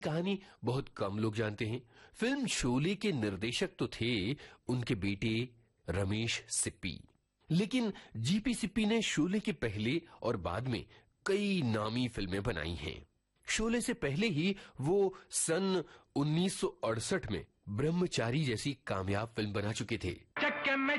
कहानी बहुत कम लोग जानते हैं। फिल्म शोले के निर्देशक तो थे उनके बेटे रमेश सिप्पी, लेकिन जीपी सिप्पी ने शोले के पहले और बाद में कई नामी फिल्में बनाई हैं। शोले से पहले ही वो सन 1968 में ब्रह्मचारी जैसी कामयाब फिल्म बना चुके थे। चक्के में